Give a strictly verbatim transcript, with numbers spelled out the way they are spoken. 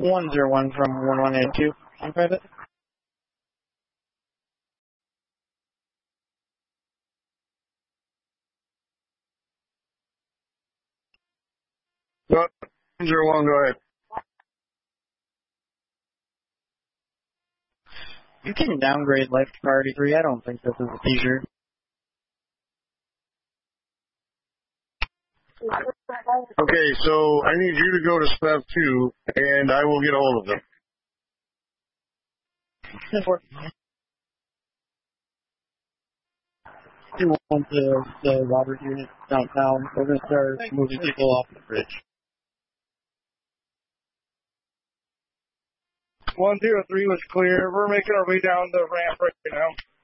one zero one from one one eight two on private. one zero one, go ahead. You can downgrade life to priority three. I don't think this is a seizure. Okay, so I need you to go to Spef two, and I will get a hold of them. You want the, the Robert unit downtown. We're going to start moving people off the bridge. one zero three was clear. We're making our way down the ramp right now.